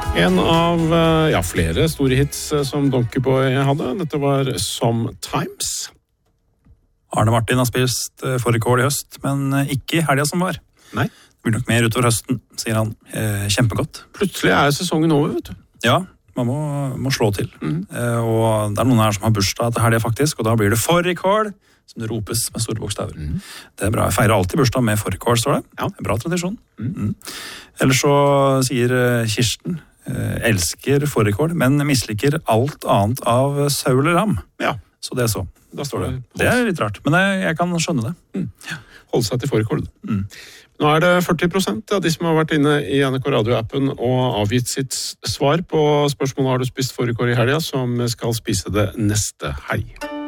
En av flere store hits som Donkeyboy hadde. Dette var Sometimes. Arne Martin har spist fårikål i høst, men ikke i helga som var. Nei. Det blir nok mer utover høsten, sier han. Kjempegodt. Plutselig sesongen over, vet du. Ja, man må slå til. Og det noen her som har bursdag til helga faktisk, og da blir det fårikål, som det ropes med store bokstaver. Det bra. Jeg feirer alltid bursdag med fårikål, står det. Ja. Det bra tradisjon. Ellers så sier Kirsten, elsker fårikål, men misliker alt annet av sau eller ram. Ja. Så det så. Da står det. Det litt rart, men jeg kan skjønne det. Holde seg til fårikål. Nå det 40% av de som har vært inne i NRK Radio-appen og avgitt sitt svar på spørsmålet har du spist fårikål i helga, som skal spise det neste helg.